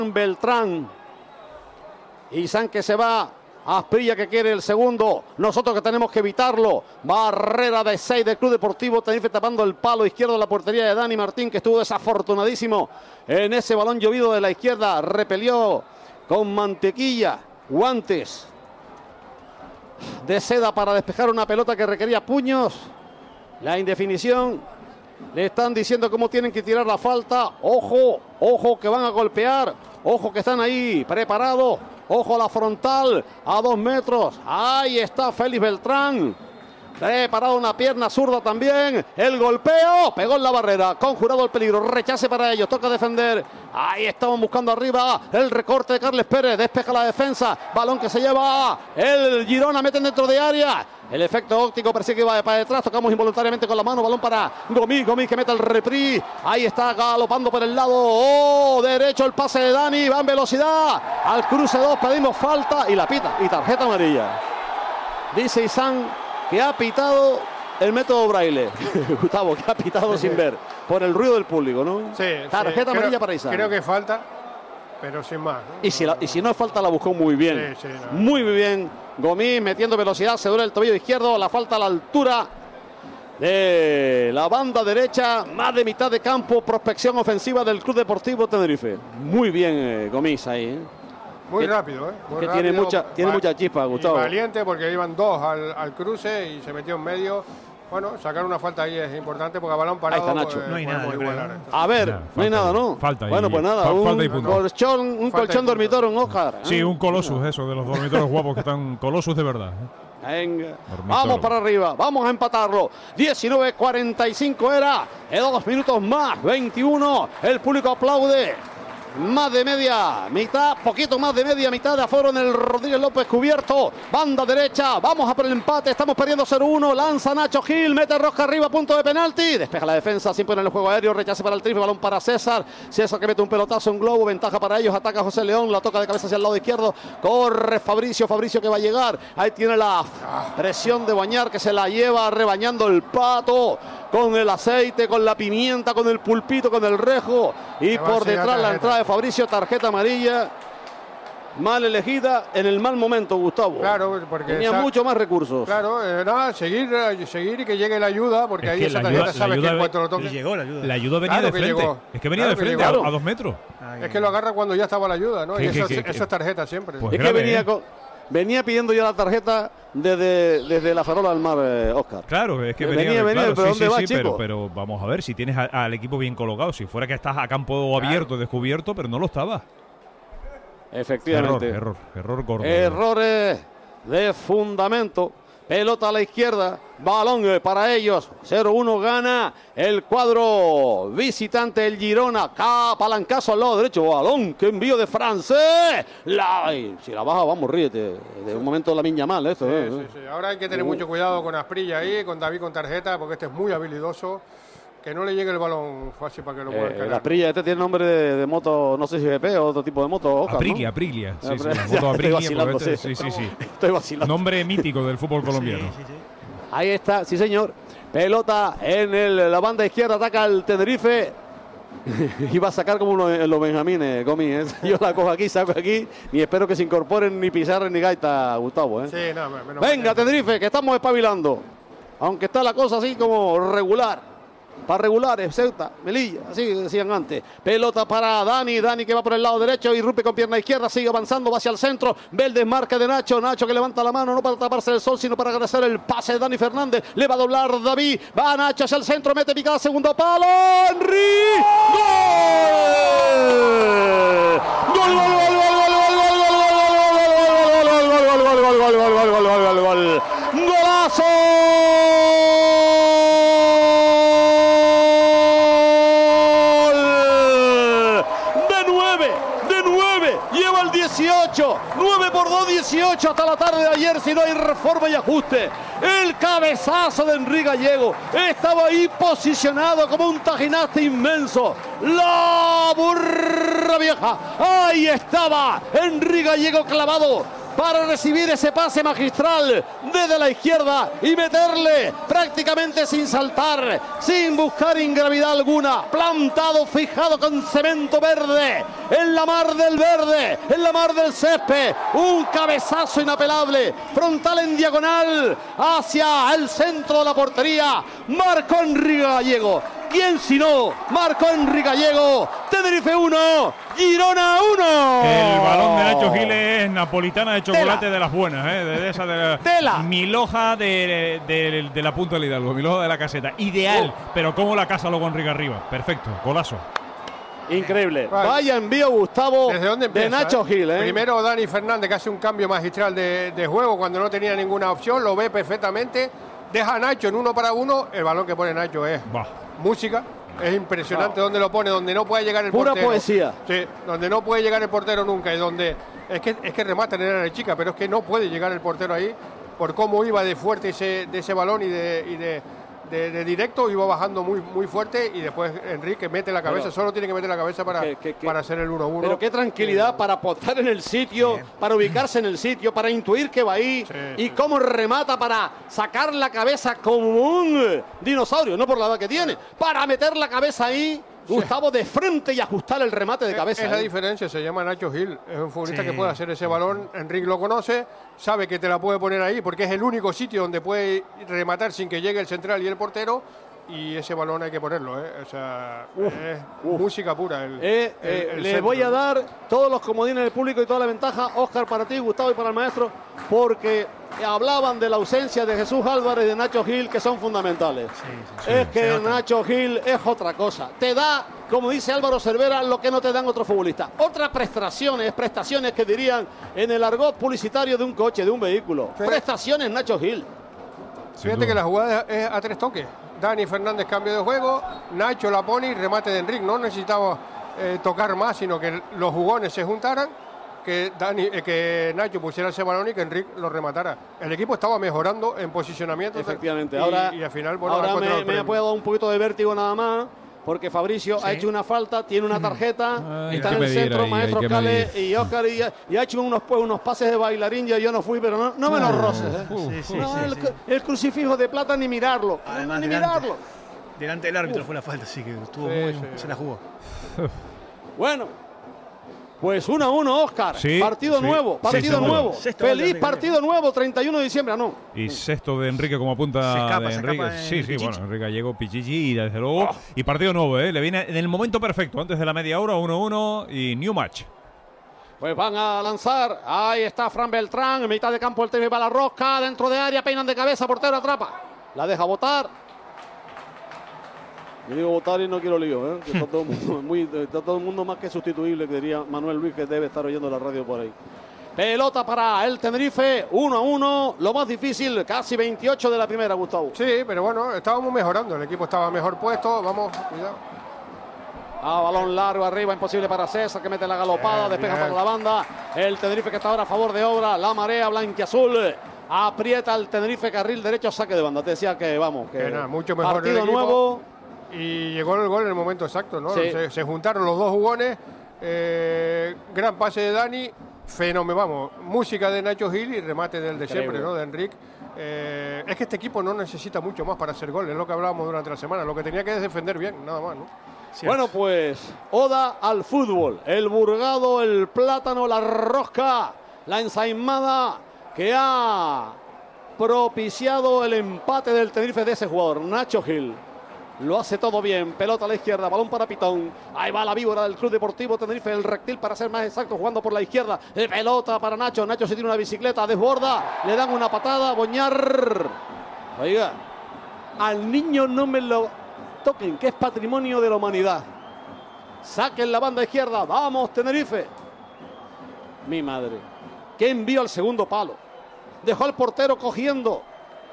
Beltrán. Izan que se va. Asprilla que quiere el segundo. Nosotros que tenemos que evitarlo. Barrera de 6 del Club Deportivo Tenerife tapando el palo izquierdo de la portería de Dani Martín, que estuvo desafortunadísimo en ese balón llovido de la izquierda. Repelió con mantequilla, guantes de seda para despejar una pelota que requería puños. La indefinición. Le están diciendo cómo tienen que tirar la falta. Ojo, ojo que van a golpear. Ojo que están ahí preparados. Ojo a la frontal, a 2 metros. Ahí está Félix Beltrán. Preparado una pierna zurda también. El golpeo. Pegó en la barrera. Conjurado el peligro. Rechace para ellos. Toca defender. Ahí estaban buscando arriba. El recorte de Carles Pérez. Despeja la defensa. Balón que se lleva. El Girona meten dentro de área. El efecto óptico parece que va para detrás. Tocamos involuntariamente con la mano. Balón para Gomis. Gomis que mete el repri. Ahí está galopando por el lado derecho el pase de Dani. Va en velocidad. Al cruce 2 pedimos falta. Y la pita. Y tarjeta amarilla. Dice Izan que ha pitado el método Braille. Gustavo, que ha pitado sin ver. Por el ruido del público, ¿no? Sí. Tarjeta amarilla para Izan. Creo que falta, pero sin más, ¿no? Y si no es falta, la buscó muy bien. Sí, no. Muy bien. Gomis metiendo velocidad, se duele el tobillo izquierdo. La falta a la altura de la banda derecha. Más de mitad de campo. Prospección ofensiva del Club Deportivo Tenerife. Muy bien Gomis ahí. Muy rápido, ¿eh? Muy rápido. Tiene mucha chispa, Gustavo. Valiente porque iban 2 al cruce y se metió en medio. Bueno, sacar una falta ahí es importante porque a balón parado. Ahí está Nacho. No hay nada, a ver, no hay nada, ¿no? Falta. Bueno, pues nada, un colchón dormitorio, un Oscar. Sí, un Colossus, eso, de los dormitorios guapos que están Colossus de verdad. Venga, vamos para arriba, vamos a empatarlo. 19:45 era, 2 minutos más, 21. El público aplaude. Más de media mitad, poquito más de media mitad de aforo en el Rodríguez López cubierto. Banda derecha, vamos a por el empate, estamos perdiendo 0-1. Lanza Nacho Gil, mete rosca arriba, punto de penalti. Despeja la defensa, sin poner el juego aéreo, rechace para el triple, balón para César. César que mete un pelotazo, un globo, ventaja para ellos, ataca José León, la toca de cabeza hacia el lado izquierdo. Corre Fabricio que va a llegar. Ahí tiene la presión de Bañar que se la lleva rebañando el pato. Con el aceite, con la pimienta, con el pulpito, con el rejo. Y por detrás la entrada de Fabricio, tarjeta amarilla. Mal elegida en el mal momento, Gustavo. Claro, porque tenía mucho más recursos. Claro, nada, seguir y que llegue la ayuda, porque ahí esa tarjeta sabes que en cuanto lo toque. Llegó la ayuda. La ayuda venía de frente. Llegó. Es que venía de frente a 2 metros. Es que lo agarra cuando ya estaba la ayuda, ¿no? Y eso es tarjeta siempre. Pues es grave, que venía pidiendo ya la tarjeta desde la farola del mar, Oscar. Claro, es que venía, claro, pero ¿dónde va, chico? Pero vamos a ver, si tienes al equipo bien colocado, si fuera que estás a campo abierto, descubierto, pero no lo estaba. Efectivamente. Error gordo. Errores de fundamento. Pelota a la izquierda, balón para ellos. 0-1 gana el cuadro visitante, el Girona. Palancazo al lado derecho, balón que envío de Francés. Si la baja, vamos, ríete. De un momento la miña mal esto. Sí. Ahora hay que tener mucho cuidado con Asprilla ahí, con David con tarjeta, porque este es muy habilidoso. Que no le llegue el balón fácil para que lo pueda cargar. La Aprilia, tiene nombre de moto, no sé si GP o otro tipo de moto. Oscar, Aprilia. ¿no? Sí, moto Aprilia. Sí. Estoy vacilando. Nombre mítico del fútbol colombiano. Sí. Ahí está, sí señor. Pelota en la banda izquierda, ataca el Tenerife. Iba a sacar como uno en los Benjamines, Gomis. Yo la cojo aquí, saco aquí. Ni espero que se incorporen ni Pizarro ni Gaita, Gustavo. Sí, no, menos venga, Tenerife, que estamos espabilando. Aunque está la cosa así como regular. Para regulares, Ceuta, Melilla, así decían antes. Pelota para Dani que va por el lado derecho, irrumpe con pierna izquierda, sigue avanzando, va hacia el centro. Ve el desmarque de Nacho que levanta la mano, no para taparse el sol, sino para agradecer el pase de Dani Fernández. Le va a doblar David, va Nacho hacia el centro, mete picada, segundo palo. ¡Henry! ¡Gol! ¡Golazo! Lleva el 18, 9 por 2, 18 hasta la tarde de ayer, si no hay reforma y ajuste. El cabezazo de Henry Gallego estaba ahí posicionado como un tajinaste inmenso. La burra vieja, ahí estaba Henry Gallego clavado para recibir ese pase magistral desde la izquierda y meterle prácticamente sin saltar, sin buscar ingravidad alguna, plantado, fijado con cemento verde, en la mar del verde, en la mar del césped, un cabezazo inapelable, frontal en diagonal hacia el centro de la portería, Marco Enrique Gallego. ¿Quién si no? Marco Enrique Gallego. Tenerife 1, Girona 1. El balón de Nacho Gil es napolitana de chocolate de las buenas, de esa de Tela. Miloja de la punta del Hidalgo, Miloja de la caseta. Ideal, pero cómo la casa luego Enrique arriba. Perfecto, golazo. Increíble. Vaya envío, Gustavo, ¿Desde dónde empieza, de Nacho Gil. Primero Dani Fernández, que hace un cambio magistral de juego cuando no tenía ninguna opción, lo ve perfectamente. Deja a Nacho en 1 para 1. El balón que pone Nacho es música. Es impresionante donde lo pone, donde no puede llegar el portero. Pura poesía. Sí, donde no puede llegar el portero nunca. Y donde es que remata en la chica, pero es que no puede llegar el portero ahí por cómo iba de fuerte de ese balón y de directo, iba bajando muy fuerte, y después Enrique mete la cabeza, solo tiene que meter la cabeza para hacer el 1-1. Pero qué tranquilidad para postar en el sitio, para ubicarse en el sitio, para intuir que va ahí, y cómo remata para sacar la cabeza como un dinosaurio, no por la edad que tiene, para meter la cabeza ahí, Gustavo, de frente y ajustar el remate de cabeza. Es la diferencia, se llama Nacho Gil, es un futbolista que puede hacer ese balón. Enrique lo conoce, sabe que te la puede poner ahí porque es el único sitio donde puede rematar sin que llegue el central y el portero, y ese balón hay que ponerlo, o sea, es música pura. Le voy a dar todos los comodines del público y toda la ventaja, Óscar, para ti, Gustavo, y para el maestro, porque hablaban de la ausencia de Jesús Álvarez y de Nacho Gil, que son fundamentales. Es que Nacho Gil es otra cosa. Te da, como dice Álvaro Cervera, lo que no te dan otros futbolistas. Otras prestaciones que dirían en el argot publicitario de un coche, de un vehículo. Prestaciones Nacho Gil. Fíjate que la jugada es a 3 toques. Dani Fernández cambio de juego, Nacho la pone y remate de Enrique. No necesitaba tocar más, sino que los jugones se juntaran, que Nacho pusiera ese balón y que Enrique lo rematara. El equipo estaba mejorando en posicionamiento. Efectivamente. Y al final, bueno, ahora me ha podido dar un poquito de vértigo nada más, porque Fabricio ha hecho una falta, tiene una tarjeta, está en el centro, maestro Cale y Óscar, y ha hecho unos pases de bailarín. Yo no fui, pero no me los roces. El crucifijo de plata ni mirarlo. Además, ni mirarlo. Delante del árbitro fue la falta, así que estuvo se la jugó. Bueno, pues 1-1, Óscar. Partido nuevo. Feliz partido nuevo, 31 de diciembre. Y sexto de Enrique como apunta de Enrique. Sí, bueno, Enrique Gallego, Pichichi, y desde luego. Y partido nuevo, le viene en el momento perfecto, antes de la media hora, 1-1 y new match. Pues van a lanzar. Ahí está Fran Beltrán, en mitad de campo el Tenerife va a la rosca, dentro de área, peinan de cabeza, portero atrapa. La deja botar. Yo digo votar y no quiero lío, que está todo el mundo más que sustituible, que diría Manuel Luis, que debe estar oyendo la radio por ahí. Pelota para el Tenerife, 1-1, lo más difícil, casi 28 de la primera, Gustavo. Sí, pero bueno, estábamos mejorando, el equipo estaba mejor puesto, vamos, cuidado. Balón largo arriba, imposible para César, que mete la galopada, despeja para la banda. El Tenerife que está ahora a favor de obra, la marea blanquiazul. Aprieta el Tenerife, carril derecho, saque de banda. Te decía que nada, mucho mejor partido nuevo. Y llegó el gol en el momento exacto, ¿no? Sí. Se juntaron los dos jugones, gran pase de Dani, fenómeno, música de Nacho Gil y remate del de siempre, ¿no? De Enrique. Es que este equipo no necesita mucho más para hacer gol, es lo que hablábamos durante la semana. Lo que tenía que es defender bien, nada más, ¿no? Cierto. Bueno, pues oda al fútbol, el burgado, el plátano, la rosca, la ensaimada que ha propiciado el empate del Tenerife de ese jugador, Nacho Gil. Lo hace todo bien, pelota a la izquierda, balón para Pitón. Ahí va la víbora del Club Deportivo Tenerife, el reptil para ser más exacto, jugando por la izquierda. Pelota para Nacho, Nacho se tiene una bicicleta, desborda, le dan una patada, Boñar. Oiga, al niño no me lo toquen, que es patrimonio de la humanidad. Saquen la banda izquierda, vamos Tenerife. Mi madre, que envío al segundo palo. Dejó al portero cogiendo.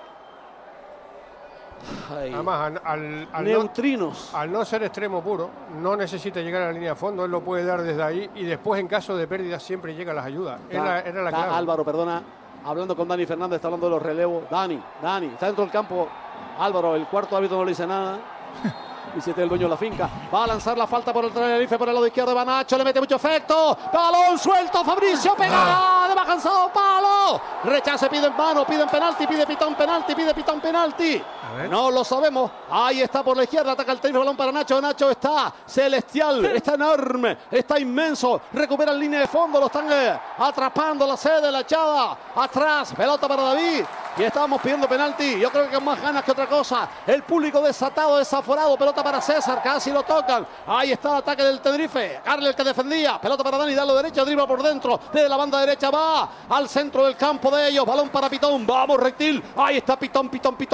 Ay. Además, neutrinos. Al no ser extremo puro, no necesita llegar a la línea de fondo, él lo puede dar desde ahí y después en caso de pérdida siempre llegan las ayudas. Era la clave. Álvaro, perdona, hablando con Dani Fernández, está hablando de los relevos. Dani, está dentro del campo. Álvaro, el cuarto árbitro no le dice nada. Vicente el dueño de la finca. Va a lanzar la falta por el Tenerife, por el lado izquierdo. Va Nacho, le mete mucho efecto. Balón suelto, Fabricio pega. De cansado, palo. Rechace, piden mano, piden penalti, pide Pitón penalti, pide Pitón penalti. No lo sabemos. Ahí está por la izquierda, ataca el Tenerife, balón para Nacho. Nacho está celestial, está enorme, está inmenso. Recupera en línea de fondo, lo están atrapando la sede, la echada. Atrás, pelota para David. Y estábamos pidiendo penalti. Yo creo que con más ganas que otra cosa. El público desatado, desaforado. Pelota para César, casi lo tocan. Ahí está el ataque del Tenerife. Carle el que defendía. Pelota para Dani, dalo derecha, dribla por dentro. Desde la banda derecha va al centro del campo de ellos. Balón para Pitón. Vamos, Reptil. Ahí está Pitón.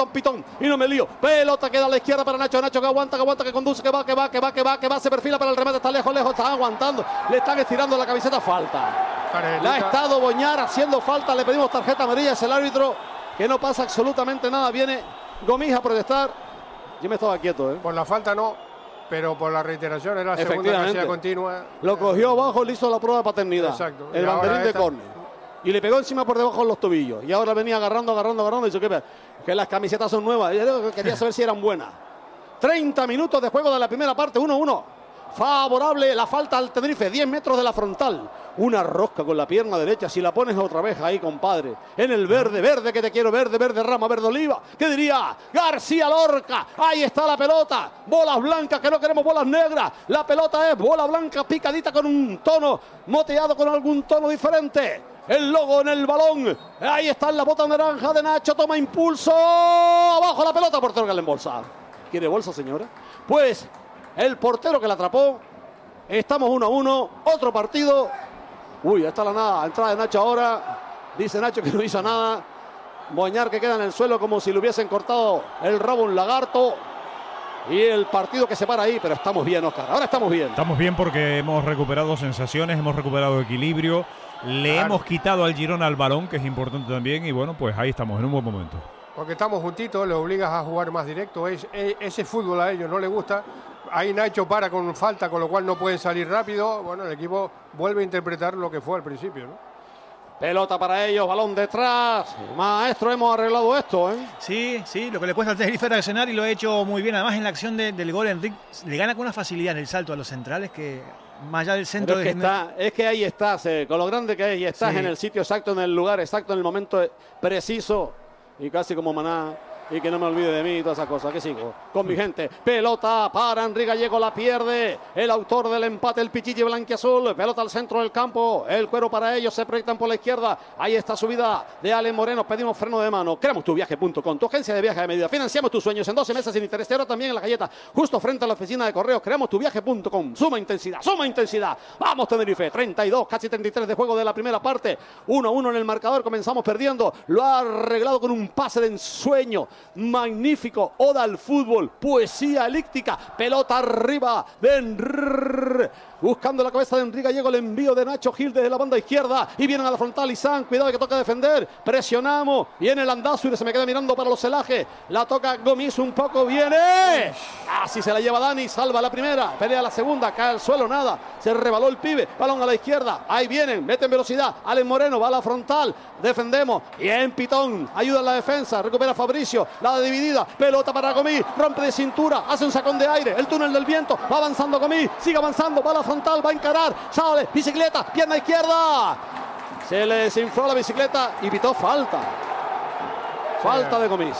Y no me lío. Pelota queda a la izquierda para Nacho. Nacho que aguanta, que conduce, que va. Se perfila para el remate. Está lejos. Está aguantando. Le están estirando la camiseta. Falta. Le ha estado Boñar haciendo falta. Le pedimos tarjeta amarilla. Es el árbitro. Que no pasa absolutamente nada. Viene Gomis a protestar. Yo me estaba quieto, Por la falta no, pero por la reiteración era la segunda casilla continua. Lo cogió abajo, le hizo la prueba de paternidad. Exacto. El banderín de córner. Y le pegó encima por debajo de los tobillos. Y ahora venía agarrando. Y dice que las camisetas son nuevas. Yo quería saber si eran buenas. 30 minutos de juego de la primera parte, 1-1. Favorable la falta al Tenerife, 10 metros de la frontal. Una rosca con la pierna derecha. Si la pones otra vez ahí, compadre. En el verde que te quiero, verde rama, verde oliva. ¿Qué diría? García Lorca. Ahí está la pelota. Bolas blancas, que no queremos bolas negras. La pelota es bola blanca picadita con un tono moteado con algún tono diferente. El logo en el balón. Ahí está la bota naranja de Nacho. Toma impulso. Abajo la pelota, portero que la embolsa. ¿Quiere bolsa, señora? Pues el portero que la atrapó. Estamos 1-1. Otro partido. Uy, ahí está la nada. Entrada de Nacho ahora. Dice Nacho que no hizo nada. Boñar que queda en el suelo como si le hubiesen cortado el rabo un lagarto. Y el partido que se para ahí. Pero estamos bien, Óscar. Ahora estamos bien. Estamos bien porque hemos recuperado sensaciones, hemos recuperado equilibrio. Le hemos quitado al Girona al balón, que es importante también. Y bueno, pues ahí estamos, en un buen momento. Porque estamos juntitos, le obligas a jugar más directo. Ese fútbol a ellos no les gusta. Ahí Nacho para con falta, con lo cual no pueden salir rápido. Bueno, el equipo vuelve a interpretar lo que fue al principio, ¿no? Pelota para ellos, balón detrás. Maestro, hemos arreglado esto, Sí, lo que le cuesta al Tenerife reaccionar y lo ha hecho muy bien. Además, en la acción del gol, Enrique le gana con una facilidad en el salto a los centrales que más allá del centro. Es que ahí estás, con lo grande que es, y estás en el sitio exacto, en el lugar exacto, en el momento preciso. Y casi como Maná, y que no me olvide de mí y todas esas cosas. Que sigo con mi gente. Pelota para Enrique Gallego, la pierde el autor del empate, el Pichichi blanquiazul. Pelota al centro del campo, el cuero para ellos, se proyectan por la izquierda. Ahí está subida de Ale Moreno. Pedimos freno de mano. Creamostuviaje.com, tu agencia de viaje de medida. Financiamos tus sueños en 12 meses sin interés. Ahora también en la galleta, justo frente a la oficina de correos. Creamostuviaje.com. Suma intensidad. Vamos, Tenerife. 32, casi 33 de juego de la primera parte. 1-1 en el marcador. Comenzamos perdiendo. Lo ha arreglado con un pase de ensueño magnífico, oda al fútbol, poesía elíptica, pelota arriba de buscando la cabeza de Enrique Gallego, el envío de Nacho Gil desde la banda izquierda y vienen a la frontal. Izán, cuidado que toca defender, presionamos, viene el Andazu y se me queda mirando para los celajes, la toca Gomis un poco, viene, así se la lleva Dani, salva la primera, pelea la segunda, cae al suelo, nada, se rebaló el pibe, balón a la izquierda, ahí vienen, mete en velocidad, Alex Moreno va a la frontal, defendemos, bien Pitón, ayuda en la defensa, recupera Fabricio, la dividida, pelota para Gomis, rompe de cintura, hace un sacón de aire, el túnel del viento, va avanzando Gomis, sigue avanzando, va a la frontal, va a encarar, sale, bicicleta, pierna izquierda, se le desinfló la bicicleta y pitó falta de Gomis.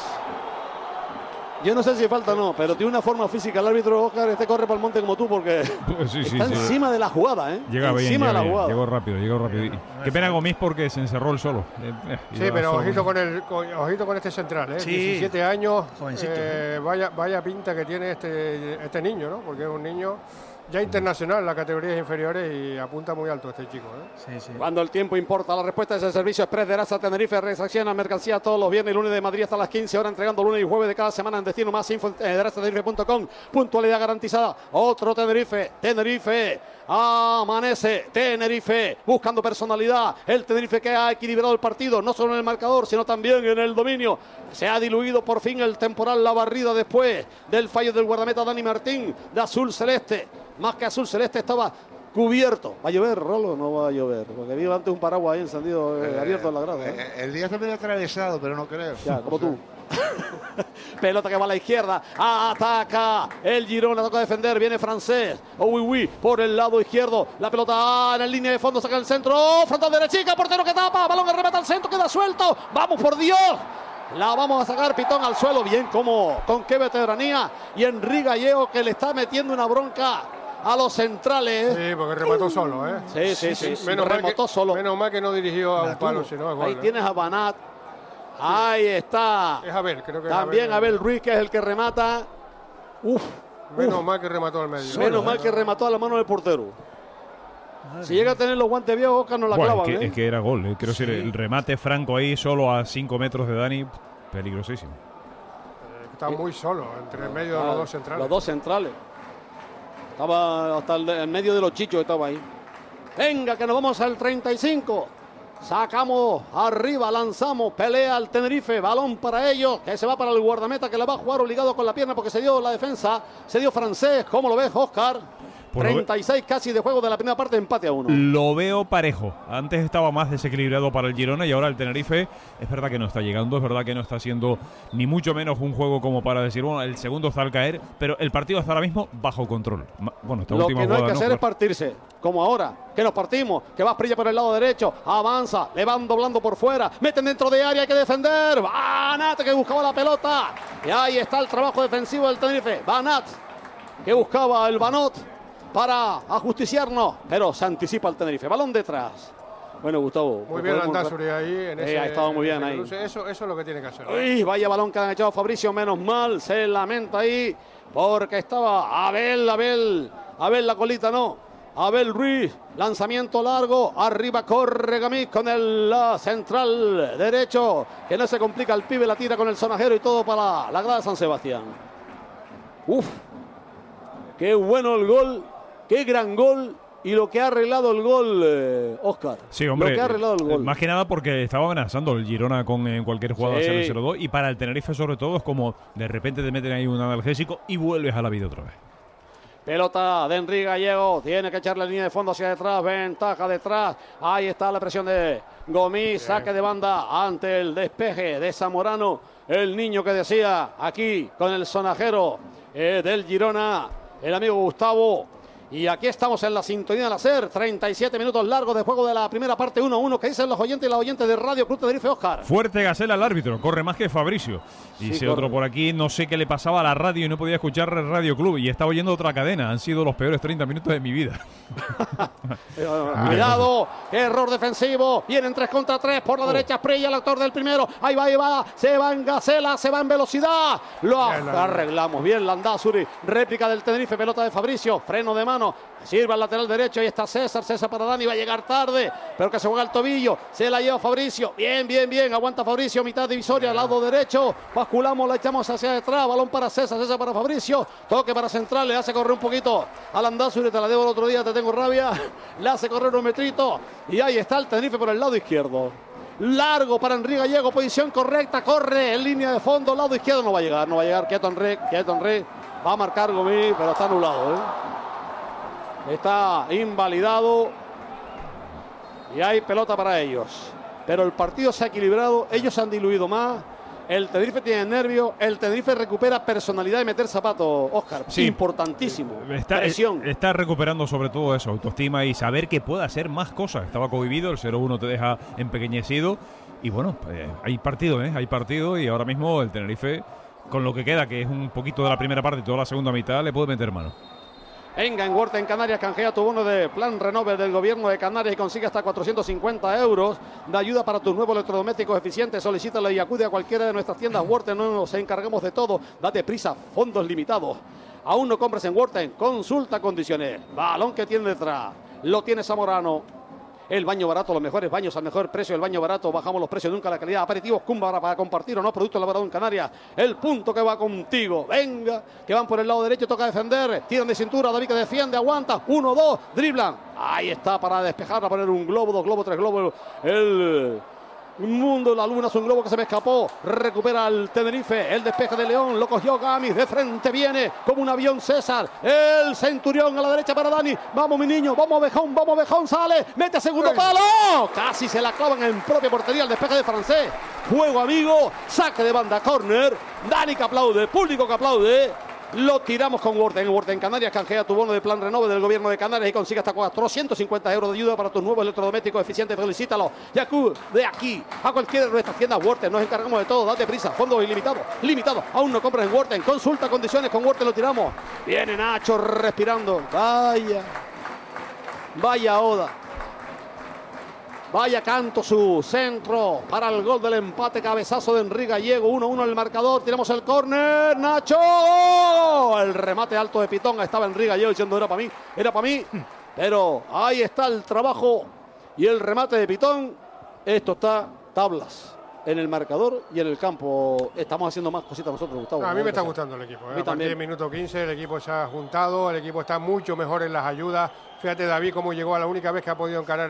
Yo no sé si falta o no, pero tiene una forma física el árbitro. Óscar, corre para el monte como tú porque está encima de la jugada, Llega bien, encima de la jugada. Llegó rápido. Qué pena Gomis porque se encerró el solo. Sí, pero ojito con este central, 17 años, vaya pinta que tiene este niño, ¿no? Porque es un niño ya internacional en las categorías inferiores y apunta muy alto este chico, Sí. Cuando el tiempo importa, la respuesta es el servicio express de Erasa Tenerife. Reacciona mercancía todos los viernes y lunes de Madrid hasta las 15 horas, entregando lunes y jueves de cada semana en destino. Más info en erasatenerife.com. Puntualidad garantizada. Otro Tenerife. Amanece Tenerife buscando personalidad. El Tenerife que ha equilibrado el partido, no solo en el marcador, sino también en el dominio. Se ha diluido por fin el temporal, la barrida después del fallo del guardameta Dani Martín de azul celeste. Más que azul celeste estaba cubierto. ¿Va a llover, Rolo? No va a llover, porque vi antes un paraguas ahí encendido, abierto en la grada. El día está medio atravesado, pero no creo. Ya, como tú. Pelota que va a la izquierda, ataca el Girona, toca defender, viene Francés, por el lado izquierdo, la pelota en la línea de fondo, saca el centro, frontal derechica, portero que tapa, balón que remata al centro, queda suelto, vamos por Dios, la vamos a sacar, Pitón al suelo, bien como con qué veteranía, y Henry Gallego que le está metiendo una bronca a los centrales. Sí, porque remató solo, Sí. Remató solo. Menos mal que no dirigió a un palo, sino a gol. Ahí tienes a Banat. Ahí está. Es Abel, creo que también Abel Ruiz, que es el que remata. Menos mal que remató al medio. Menos mal que remató a la mano del portero. Si llega a tener los guantes viejos, Oscar no la clava. Es que era gol. Quiero decir, el remate franco ahí solo a 5 metros de Dani, peligrosísimo. Está muy solo, entre medio de los dos centrales. Los dos centrales. Estaba hasta el medio de los chichos, estaba ahí. Venga, que nos vamos al 35. Sacamos arriba, lanzamos, pelea el Tenerife, balón para ellos, que se va para el guardameta, que la va a jugar obligado con la pierna porque se dio la defensa, se dio Francés. ¿Cómo lo ves, Oscar? 36 casi de juego de la primera parte, empate a 1. Lo veo parejo. Antes estaba más desequilibrado para el Girona y ahora el Tenerife es verdad que no está llegando, es verdad que no está haciendo ni mucho menos un juego como para decir, bueno, el segundo está al caer, pero el partido está ahora mismo bajo control. Bueno, esta lo última que no hay jugada, que hacer es partirse, como ahora, que nos partimos, que va Asprilla por el lado derecho, avanza, le van doblando por fuera, meten dentro de área, hay que defender, Banat que buscaba la pelota, y ahí está el trabajo defensivo del Tenerife, Banat que buscaba el Banot para ajusticiarnos, pero se anticipa el Tenerife. Balón detrás. Bueno, Gustavo. Muy bien Landázuri ahí. Ha estado muy bien ahí. Eso es lo que tiene que hacer. Uy, vaya balón que han echado Fabricio, menos mal. Se lamenta ahí porque estaba Abel la colita, no. Abel Ruiz, lanzamiento largo. Arriba corre Gamís con el central derecho. Que no se complica el pibe, la tira con el sonajero y todo para la grada de San Sebastián. Qué bueno el gol. Qué gran gol y lo que ha arreglado el gol, Óscar. Sí, hombre, lo que ha arreglado el gol. Más que nada porque estaba amenazando el Girona con cualquier jugada hacer el 0-2 y para el Tenerife sobre todo es como de repente te meten ahí un analgésico y vuelves a la vida otra vez. Pelota de Henry Gallego, tiene que echar la línea de fondo hacia detrás, ventaja detrás, ahí está la presión de Gomis, saque de banda ante el despeje de Zamorano, el niño que decía aquí con el sonajero del Girona, el amigo Gustavo. Y aquí estamos en la sintonía del hacer. 37 minutos largos de juego de la primera parte, 1-1. ¿Qué dicen los oyentes y las oyentes de Radio Club Tenerife, Óscar? Fuerte Gacela al árbitro, corre más que Fabricio. Dice otro por aquí, no sé qué le pasaba a la radio y no podía escuchar Radio Club. Y estaba oyendo otra cadena. Han sido los peores 30 minutos de mi vida. Cuidado, error defensivo. Vienen 3 contra 3 por la derecha. Asprilla, el autor del primero. Ahí va. Se va en Gacela, se va en velocidad. Lo arreglamos bien, Landázuri. Réplica del Tenerife, pelota de Fabricio. Freno de mano. Sirve al lateral derecho. Ahí está César para Dani. Va a llegar tarde, pero que se juega el tobillo. Se la lleva Fabricio. Bien. Aguanta Fabricio. Mitad divisoria, al lado derecho. Basculamos, la echamos hacia detrás. Balón para César para Fabricio. Toque para Central. Le hace correr un poquito a Landázuri. Te la debo el otro día, te tengo rabia. Le hace correr un metrito. Y ahí está el Tenerife por el lado izquierdo. Largo para Henry Gallego. Posición correcta. Corre en línea de fondo. Lado izquierdo. No va a llegar. Quieto Henry. Va a marcar Gomis, pero está anulado, Está invalidado y hay pelota para ellos. Pero el partido se ha equilibrado, ellos se han diluido más. El Tenerife tiene nervios, el Tenerife recupera personalidad y meter zapatos, Óscar. Sí, importantísimo. Presión. Está recuperando sobre todo eso, autoestima y saber que puede hacer más cosas. Estaba cohibido, el 0-1 te deja empequeñecido. Y bueno, hay partido y ahora mismo el Tenerife, con lo que queda, que es un poquito de la primera parte y toda la segunda mitad, le puede meter mano. Venga, en Huerta en Canarias, canjea tu bono de Plan Renove del Gobierno de Canarias y consigue hasta 450 euros de ayuda para tus nuevos electrodomésticos eficientes. Solicítalo y acude a cualquiera de nuestras tiendas Worten, no nos encargamos de todo. Date prisa, fondos limitados. Aún no compres en Worten, consulta condiciones. Balón que tiene detrás, lo tiene Zamorano. El baño barato, los mejores baños al mejor precio. El baño barato, bajamos los precios, nunca la calidad. Aperitivos Cumba para compartir o no, producto elaborado en Canarias. El punto que va contigo. Venga, que van por el lado derecho, toca defender. Tiran de cintura, David que defiende, aguanta. 1-2, driblan. Ahí está para despejar, a poner un globo, 2 globos, 3 globos. El mundo, la luna es un globo que se me escapó. Recupera el Tenerife, el despeje de León, lo cogió Gamis, de frente viene como un avión César, el Centurión a la derecha para Dani. Vamos mi niño, vamos Bejón, sale, mete segundo palo, casi se la clavan en propia portería el despeje de Francés. Juego amigo, saque de banda, córner. Dani que aplaude, público que aplaude. Lo tiramos con Worten. Worten Canarias canjea tu bono de plan renove del gobierno de Canarias y consigue hasta 450 euros de ayuda para tus nuevos electrodomésticos eficientes. Felicítalo. Yacu, de aquí a cualquiera de nuestras tiendas Worten. Nos encargamos de todo. Date prisa. Fondos ilimitados. Limitado. Aún no compras en Worten. Consulta condiciones. Con Worten lo tiramos. Viene Nacho respirando. Vaya Oda. Vaya canto su centro para el gol del empate, cabezazo de Enrique Gallego, 1-1 el marcador, tiramos el córner, Nacho, el remate alto de Pitonga, estaba Enrique Gallego diciendo era para mí, pero ahí está el trabajo y el remate de Pitón. Esto está tablas en el marcador y en el campo. Estamos haciendo más cositas nosotros, Gustavo. A mí me está gustando el equipo. A partir del minuto 15 el equipo se ha juntado, el equipo está mucho mejor en las ayudas. Fíjate David cómo llegó a la única vez que ha podido encarar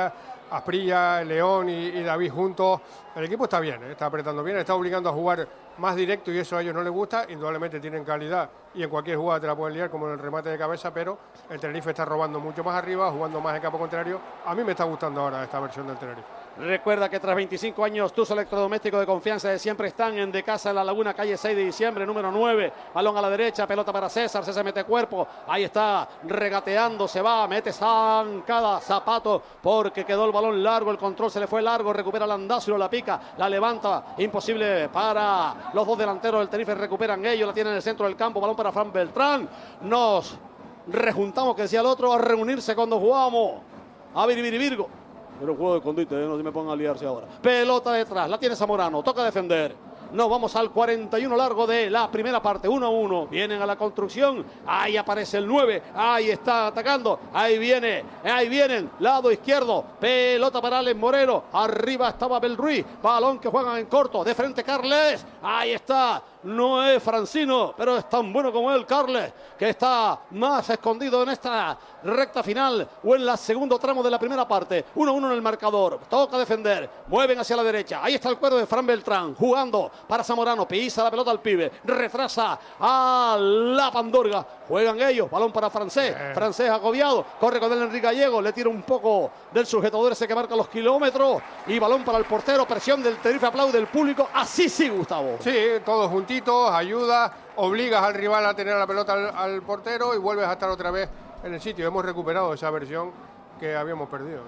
Asprilla, León y David juntos. El equipo está bien, está apretando bien, está obligando a jugar más directo y eso a ellos no les gusta. Indudablemente tienen calidad y en cualquier jugada te la pueden liar, como en el remate de cabeza, pero el Tenerife está robando mucho más arriba, jugando más en campo contrario. A mí me está gustando ahora esta versión del Tenerife. Recuerda que tras 25 años tus electrodomésticos de confianza de siempre están en De Casa en La Laguna, calle 6 de diciembre, número 9. Balón a la derecha, pelota para César mete cuerpo. Ahí está, regateando, se va, mete zancada, Zapato, porque quedó el balón largo, el control se le fue largo, recupera Landázuri, la pica, la levanta, imposible para los dos delanteros del Tenerife, recuperan ellos, la tienen en el centro del campo, balón para Fran Beltrán. Nos rejuntamos, que decía el otro, a reunirse cuando jugamos a Virgo. Pero juego de conducta, no se me pongan a liarse ahora. Pelota detrás, la tiene Zamorano, toca defender. Nos vamos al 41 largo de la primera parte, 1-1. Vienen a la construcción, ahí aparece el 9, ahí está atacando, ahí vienen, lado izquierdo, pelota para Alex Moreno, arriba estaba Belruiz, balón que juegan en corto, de frente Carles, ahí está. No es Francino, pero es tan bueno como él, Carles, que está más escondido en esta recta final o en el segundo tramo de la primera parte. 1-1 en el marcador, toca defender, mueven hacia la derecha, ahí está el cuero de Fran Beltrán, jugando para Zamorano, pisa la pelota al pibe, retrasa a la Pandorga, juegan ellos, balón para Francés, Francés agobiado, corre con el Enrique Gallego, le tira un poco del sujetador ese que marca los kilómetros y balón para el portero, presión del Tenerife, aplaude el público, así sí, Gustavo. Sí, todos juntitos, ayuda, obligas al rival a tener la pelota al portero y vuelves a estar otra vez en el sitio. Hemos recuperado esa versión que habíamos perdido,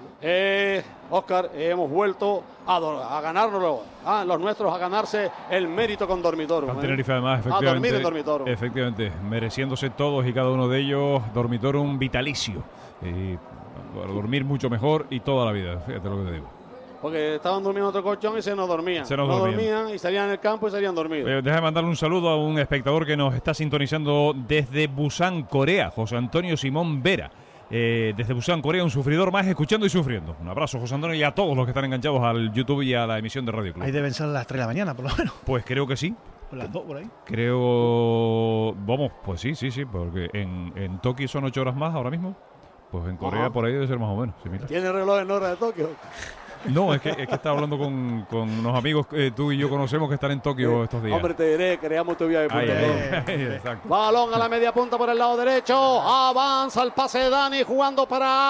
¿no? Óscar, hemos vuelto a ganárnoslo, los nuestros a ganarse el mérito con Dormitorum. Al Tenerife además, efectivamente, a dormir en Dormitorum. Efectivamente, mereciéndose todos y cada uno de ellos Dormitorum vitalicio. Y para dormir mucho mejor y toda la vida, fíjate lo que te digo. Porque estaban durmiendo en otro colchón y no dormían. No dormían y salían en el campo y salían dormidos. Déjame mandarle un saludo a un espectador que nos está sintonizando desde Busan, Corea, José Antonio Simón Vera. Desde Busan, Corea, un sufridor más, escuchando y sufriendo. Un abrazo, José Antonio, y a todos los que están enganchados al YouTube y a la emisión de Radio Club. Ahí deben ser las 3 de la mañana, por lo menos. Pues creo que sí. O las 2 por ahí. Creo... Vamos, pues sí, porque en Tokio son 8 horas más ahora mismo. Pues en Corea por ahí debe ser más o menos similar. ¿Tiene reloj en hora de Tokio? No, es que estaba hablando con unos amigos que tú y yo conocemos que están en Tokio estos días. Hombre, te diré, creamos tu viaje. Exacto. Balón a la media punta por el lado derecho. Avanza el pase de Dani jugando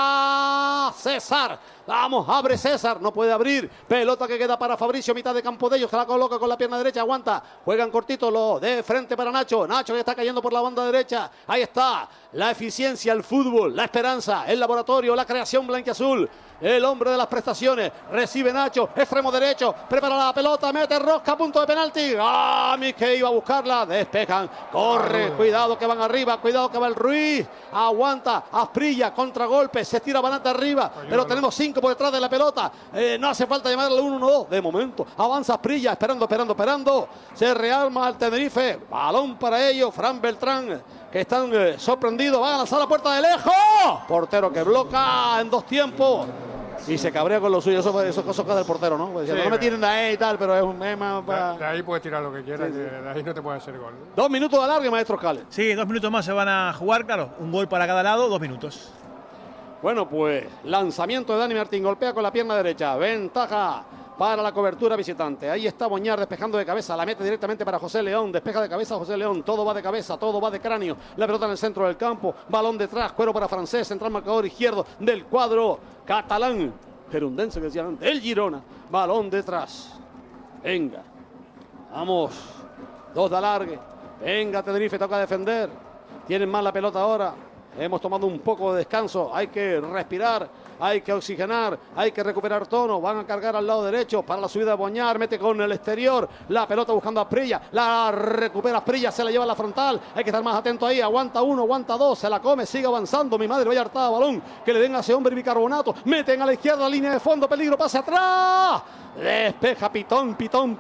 para César. Vamos, abre César, no puede abrir. Pelota que queda para Fabricio, mitad de campo de ellos, que la coloca con la pierna derecha, aguanta. Juegan cortito, lo de frente para Nacho. Nacho que está cayendo por la banda derecha. Ahí está, la eficiencia, el fútbol, la esperanza, el laboratorio, la creación blanquiazul. El hombre de las prestaciones, recibe Nacho, extremo derecho, prepara la pelota, mete rosca, punto de penalti. Que iba a buscarla, despejan, corre, cuidado que van arriba, cuidado que va el Ruiz, aguanta, Asprilla, contragolpe, se tira Banata arriba, pero tenemos 5 por detrás de la pelota, no hace falta llamarle 1-1-2, de momento, avanza Asprilla, esperando, se rearma el Tenerife, balón para ellos, Fran Beltrán, que están sorprendidos, van a lanzar la puerta de lejos, portero que bloca en 2 tiempos. Y se cabrea con lo suyo, eso cosas del portero, ¿no? Pues, sí, no me tienen de ahí y tal, pero es un mema. De ahí puedes tirar lo que quieras, sí. De ahí no te puede hacer gol, ¿no? 2 minutos de alargue, maestro Cale. Sí, 2 minutos más se van a jugar, claro. Un gol para cada lado, 2 minutos. Bueno, pues lanzamiento de Dani Martín, golpea con la pierna derecha, ventaja para la cobertura visitante. Ahí está Boñar despejando de cabeza, la mete directamente para José León, despeja de cabeza José León, todo va de cabeza, todo va de cráneo, la pelota en el centro del campo, balón detrás, cuero para Francés, central marcador izquierdo del cuadro catalán, gerundense que decían, del Girona, balón detrás, venga, vamos, 2 de alargue, venga Tenerife, toca defender, tienen más la pelota ahora, hemos tomado un poco de descanso, hay que respirar, hay que oxigenar, hay que recuperar tono, van a cargar al lado derecho para la subida de Boñar, mete con el exterior, la pelota buscando a Asprilla, la recupera Asprilla, se la lleva a la frontal, hay que estar más atento ahí, aguanta 1, aguanta 2, se la come, sigue avanzando, mi madre, vaya hartada balón, que le den a ese hombre bicarbonato, meten a la izquierda, línea de fondo, peligro, pase atrás, despeja Pitón,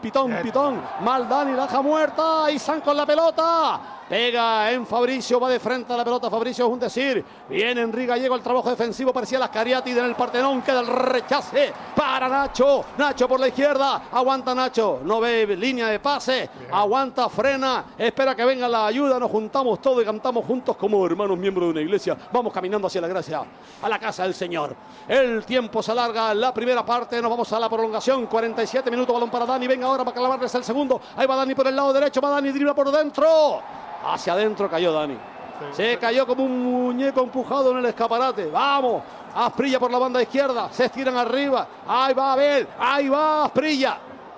mal Dani, laja muerta, y San con la pelota, pega en Fabricio, va de frente a la pelota, Fabricio es un decir, viene Enrique Gallego, el trabajo defensivo, parecía las Cariati en el Partenón, queda el rechace para Nacho, Nacho por la izquierda, aguanta Nacho, no ve línea de pase, aguanta, frena, espera que venga la ayuda, nos juntamos todos y cantamos juntos como hermanos miembros de una iglesia, vamos caminando hacia la gracia, a la casa del Señor. El tiempo se alarga, la primera parte, nos vamos a la prolongación, 47 minutos, balón para Dani, venga ahora para clavarles el segundo, ahí va Dani por el lado derecho, va Dani, dribla por dentro, hacia adentro cayó Dani. Se cayó como un muñeco empujado en el escaparate. Vamos, Asprilla por la banda izquierda. Se estiran arriba. Ahí va Abel. Ahí va Asprilla.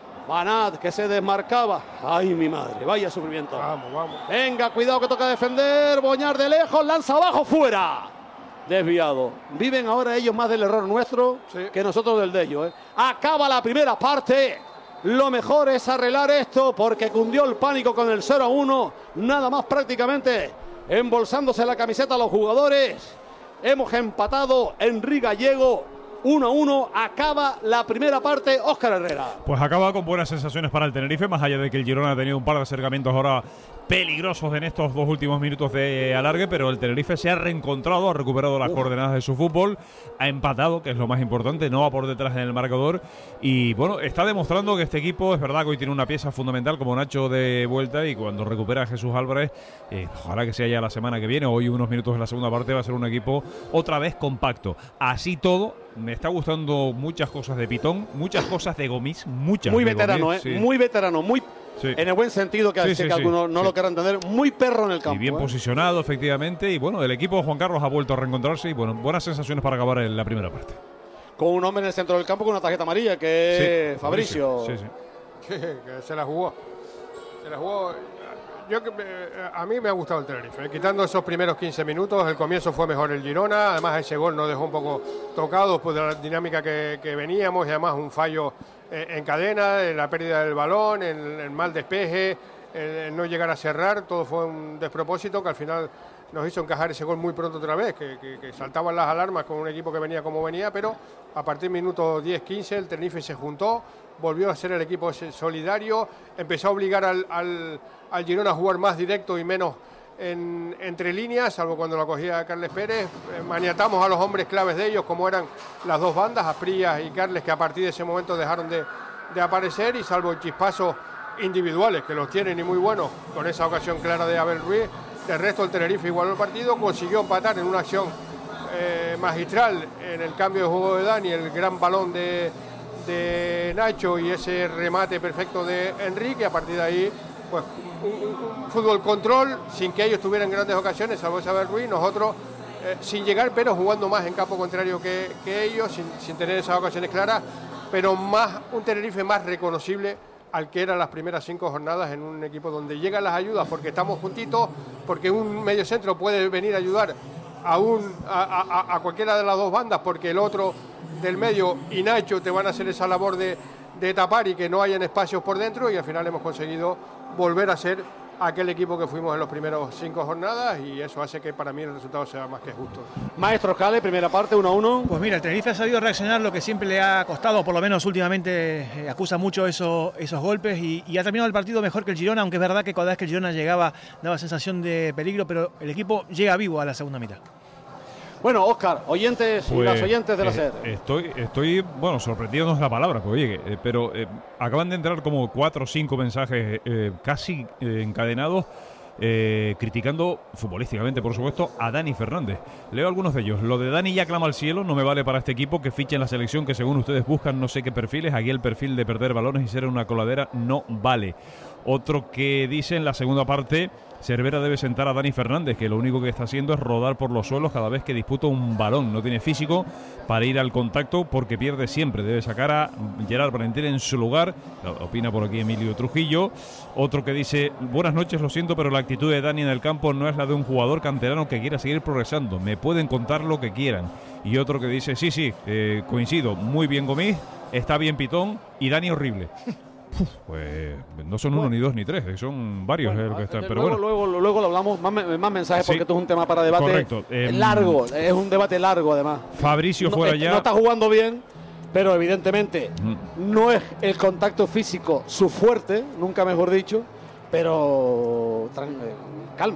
Banat que se desmarcaba. Ay, mi madre. Vaya sufrimiento. Vamos. Venga, cuidado que toca defender. Boñar de lejos. Lanza abajo. Fuera. Desviado. Viven ahora ellos más del error nuestro que nosotros del de ellos. Acaba la primera parte. Lo mejor es arreglar esto porque cundió el pánico con el 0-1. Nada más prácticamente. Embolsándose la camiseta a los jugadores. Hemos empatado. Enrique Gallego 1-1. Acaba la primera parte. Óscar Herrera. Pues acaba con buenas sensaciones para el Tenerife, más allá de que el Girona ha tenido un par de acercamientos ahora peligrosos en estos 2 últimos minutos de alargue, pero el Tenerife se ha reencontrado, ha recuperado las coordenadas de su fútbol, ha empatado, que es lo más importante, no va por detrás en el marcador y bueno, está demostrando que este equipo, es verdad que hoy tiene una pieza fundamental como Nacho de vuelta y cuando recupera a Jesús Álvarez, ojalá que sea ya la semana que viene, hoy unos minutos en la segunda parte va a ser un equipo otra vez compacto. Así todo, me está gustando muchas cosas de Pitón, muchas cosas de Gomis, muchas. Muy de veterano, Gomis, sí. Muy veterano, muy... Sí. En el buen sentido que, que algunos no lo quieran entender, muy perro en el campo. Y bien posicionado, efectivamente. Y bueno, el equipo de Juan Carlos ha vuelto a reencontrarse y bueno, buenas sensaciones para acabar en la primera parte. Con un hombre en el centro del campo con una tarjeta amarilla, que es Fabricio. Sí. Que se la jugó. A mí me ha gustado el Tenerife. Quitando esos primeros 15 minutos, el comienzo fue mejor el Girona. Además, ese gol nos dejó un poco tocados por la dinámica que veníamos y además un fallo en cadena, la pérdida del balón, el mal despeje, el no llegar a cerrar. Todo fue un despropósito que al final nos hizo encajar ese gol muy pronto otra vez, que saltaban las alarmas con un equipo que venía como venía, pero a partir del minuto 10-15 el Tenerife se juntó, volvió a ser el equipo solidario, empezó a obligar al Girona a jugar más directo y menos entre líneas, salvo cuando lo cogía Carles Pérez. Maniatamos a los hombres claves de ellos, como eran las dos bandas, Asprilla y Carles, que a partir de ese momento dejaron de aparecer, y salvo chispazos individuales, que los tienen y muy buenos, con esa ocasión clara de Abel Ruiz, el resto del Tenerife igualó el partido, consiguió empatar en una acción magistral en el cambio de juego de Dani, el gran balón de Nacho y ese remate perfecto de Enrique. A partir de ahí, pues un fútbol control, sin que ellos tuvieran grandes ocasiones, salvo Abel Ruiz, nosotros sin llegar, pero jugando más en campo contrario que ellos, sin tener esas ocasiones claras, pero más un Tenerife más reconocible al que eran las primeras 5 jornadas, en un equipo donde llegan las ayudas porque estamos juntitos, porque un mediocentro puede venir a ayudar a cualquiera de las dos bandas, porque el otro del medio y Nacho te van a hacer esa labor de tapar y que no hayan espacios por dentro, y al final hemos conseguido volver a ser aquel equipo que fuimos en los primeros 5 jornadas, y eso hace que para mí el resultado sea más que justo. Maestro Cale, primera parte, 1-1. Pues mira, el Tenerife ha sabido reaccionar, lo que siempre le ha costado, por lo menos últimamente acusa mucho esos golpes, y ha terminado el partido mejor que el Girona, aunque es verdad que cada vez que el Girona llegaba daba sensación de peligro, pero el equipo llega vivo a la segunda mitad. Bueno, Óscar, oyentes y las oyentes de la SER. Estoy, bueno, sorprendido no es la palabra, pues, oye, pero acaban de entrar como 4 o 5 mensajes casi encadenados criticando futbolísticamente, por supuesto, a Dani Fernández. Leo algunos de ellos. Lo de Dani ya clama al cielo, no me vale para este equipo, que fiche en la selección que según ustedes buscan no sé qué perfiles, aquí el perfil de perder balones y ser una coladera no vale. Otro que dice en la segunda parte, Cervera debe sentar a Dani Fernández, que lo único que está haciendo es rodar por los suelos cada vez que disputa un balón. No tiene físico para ir al contacto porque pierde siempre. Debe sacar a Gerard Valentín en su lugar. Opina por aquí Emilio Trujillo. Otro que dice, buenas noches, lo siento, pero la actitud de Dani en el campo no es la de un jugador canterano que quiera seguir progresando. Me pueden contar lo que quieran. Y otro que dice, sí, coincido, muy bien Gomis, está bien Pitón y Dani horrible. Pues no son uno, ni dos, ni tres, son varios los que están. Pero luego lo hablamos, más mensajes, porque esto es un tema para debate. Correcto. Largo, es un debate largo además. Fabricio fuera ya. No está jugando bien, pero evidentemente no es el contacto físico su fuerte, nunca mejor dicho, pero calma.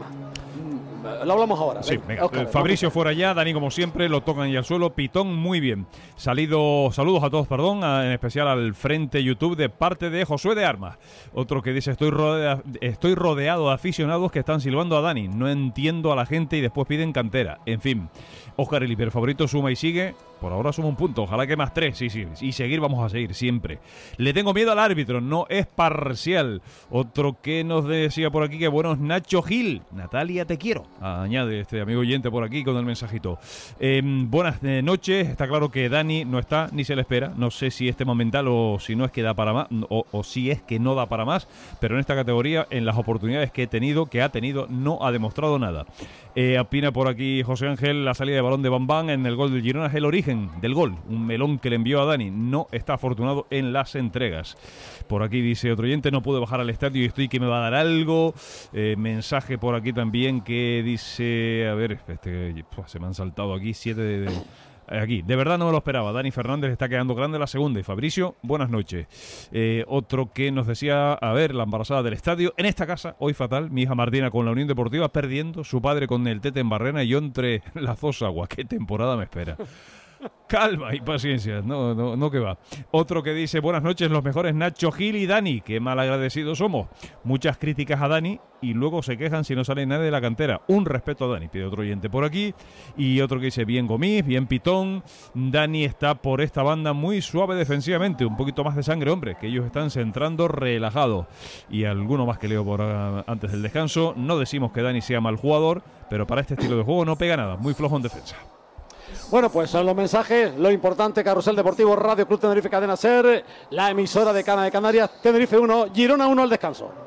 Lo hablamos ahora. Sí, venga. Oscar, Fabricio fuera ya, Dani como siempre, lo tocan ya al suelo, Pitón muy bien. Saludos a todos, en especial al frente YouTube de parte de Josué de Armas. Otro que dice, estoy rodeado de aficionados que están silbando a Dani, no entiendo a la gente y después piden cantera. En fin, Óscar, el hiperfavorito suma y sigue. Por ahora suma un punto, ojalá que más 3, sí, y seguir vamos a seguir siempre. Le tengo miedo al árbitro, no es parcial. Otro que nos decía por aquí que buenos Nacho Gil, Natalia te quiero, añade este amigo oyente por aquí con el mensajito. Buenas noches, está claro que Dani no está ni se le espera, no sé si es tema mental o si no es que da para más, o si es que no da para más, pero en esta categoría, en las oportunidades que ha tenido, no ha demostrado nada. Opina por aquí José Ángel, la salida de balón de Bambán en el gol del Girona es el origen del gol, un melón que le envió a Dani, no está afortunado en las entregas. Por aquí dice otro oyente, no pude bajar al estadio y estoy que me va a dar algo. Mensaje por aquí también que dice, a ver, se me han saltado aquí 7 aquí, de verdad no me lo esperaba. Dani Fernández está quedando grande la segunda. Y Fabricio, buenas noches. Otro que nos decía, a ver, la embarazada del estadio. En esta casa, hoy fatal, mi hija Martina con la Unión Deportiva perdiendo, su padre con el Tete en Barrena y yo entre las dos aguas. ¿Qué temporada me espera? Calma y paciencia, no que va. Otro que dice, buenas noches, los mejores Nacho Gil y Dani, qué mal agradecidos somos. Muchas críticas a Dani y luego se quejan si no sale nadie de la cantera. Un respeto a Dani, pide otro oyente por aquí. Y otro que dice, bien Gomis, bien Pitón. Dani está por esta banda muy suave defensivamente, un poquito más de sangre, hombre, que ellos están centrando relajados. Y alguno más que leo por antes del descanso. No decimos que Dani sea mal jugador, pero para este estilo de juego no pega nada, muy flojo en defensa. Bueno, pues son los mensajes. Lo importante, Carrusel Deportivo, Radio Club Tenerife, Cadena SER, la emisora de Cana de Canarias. Tenerife 1, Girona 1 al descanso.